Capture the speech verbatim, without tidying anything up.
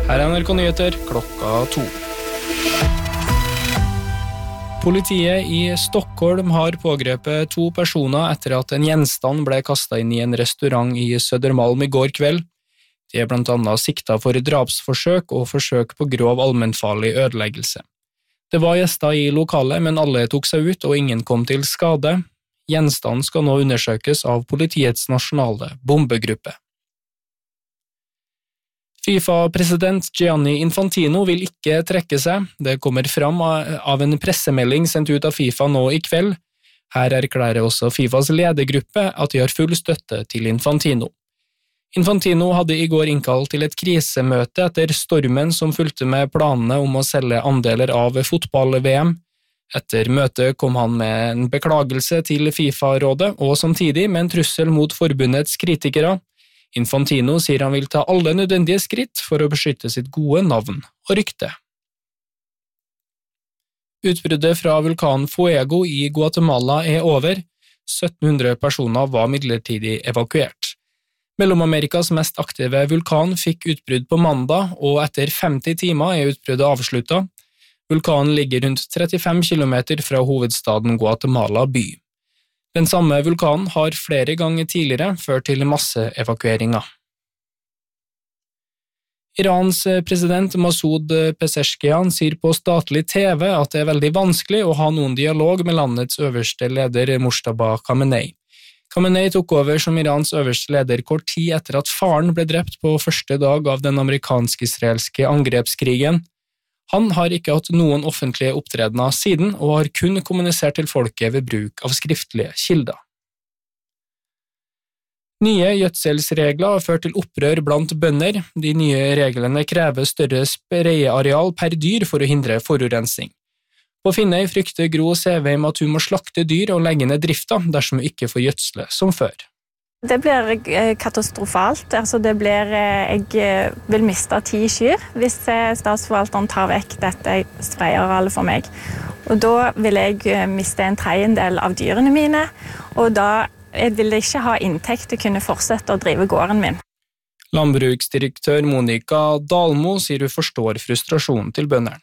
Her er N R K Nyheter klokka to. Politiet i Stockholm har pågrepet to personer etter at en gjenstand ble kastet inn i en restaurant i Södermalm i går kveld. De er blant annet siktet for drapsforsøk og forsøk på grov allmennfarlig ødeleggelse. Det var gjester i lokalet, men alle tok seg ut og ingen kom til skade. Gjenstanden skal nå undersøkes av politiets nasjonale bombegruppe. FIFA-president Gianni Infantino vil ikke trekke seg. Det kommer fram av en pressemelding sendt ut av FIFA nå i kveld. Her erklærer også FIFAs ledergruppe at de har full støtte til Infantino. Infantino hadde i går innkalt til et krisemøte etter stormen som fulgte med planene om å selge andeler av fotball-V M. Etter møtet kom han med en beklagelse til FIFA-rådet og samtidig med en trussel mot forbundets kritikere. Infantino sier han vil ta alle nødvendige skritt for å beskytte sitt gode navn og rykte. Utbruddet fra vulkanen Fuego i Guatemala er over. sytten hundre personer var midlertidig evakuert. Mellom-Amerikas mest aktive vulkan fikk utbrudd på mandag, og etter femti timer er utbruddet avsluttet. Vulkanen ligger rundt trettifem kilometer fra hovedstaden Guatemala by. Den samme vulkanen har flere ganger tidligere ført til masseevakueringer. Irans president Masoud Pezeshkian sier på statlig T V at det er veldig vanskelig å ha noen dialog med landets øverste leder Mojtaba Khamenei. Khamenei tok over som Irans øverste leder kort tid etter at faren ble drept på første dag av den amerikansk-israelske angrepskrigen. Han har ikke hatt noen offentlige opptredener siden, og har kun kommunisert til folket ved bruk av skriftlige kilder. Nye gjødselsregler har ført til opprør blant bønder. De nye reglene krever større spreieareal per dyr for å hindre forurensning. På Finnøy frykter Gro Sevheim at hun må slakte dyr og legge ned drifta dersom hun ikke får gjødsle som før. Det blir katastrofalt. Altså det blir, jeg vil miste ti kyr hvis statsforvalteren tar vekk dette spreiearealet for meg. Og da vil jeg miste en tredjedel av dyrene mine, og da vil jeg ikke ha inntekt til å kunne fortsette å drive gården min. Landbruksdirektør Monica Dalmo sier hun forstår frustrasjonen til bøndene.